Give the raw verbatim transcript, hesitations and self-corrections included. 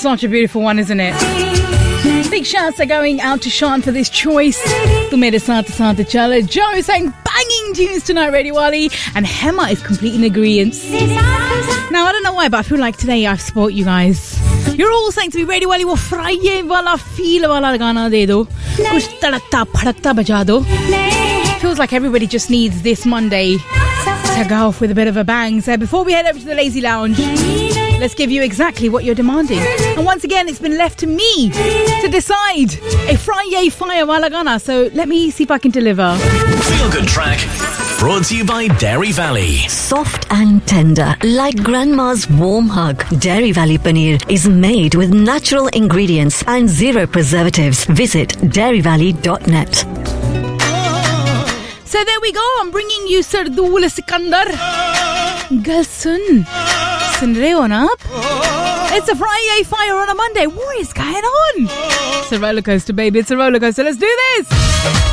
such a beautiful one, isn't it? Big shouts are going out to Sean for this choice. Tu mere saath saath chala. Joe is saying banging tunes tonight, Radio Wali. And Hema is complete in agreement. Now, I don't know why, but I feel like today I've spoiled you guys. You're all saying to me, Radio Wali, wo Friday wala feel wala gana de do. Kuch tadakta phadakta baja do. Feels like everybody just needs this Monday to go off with a bit of a bang. So before we head over to the Lazy Lounge, let's give you exactly what you're demanding. And once again, it's been left to me to decide a Friday fire wala gana. So let me see if I can deliver. Feel Good Track, brought to you by Dairy Valley. Soft and tender, like grandma's warm hug. Dairy Valley paneer is made with natural ingredients and zero preservatives. Visit dairy valley dot net. So there we go. I'm bringing you Sardool Sikandar. Girl, sun. Sun rahe ho na aap? It's a Friday fire on a Monday. What is going on? It's a roller coaster, baby. It's a roller coaster. Let's do this.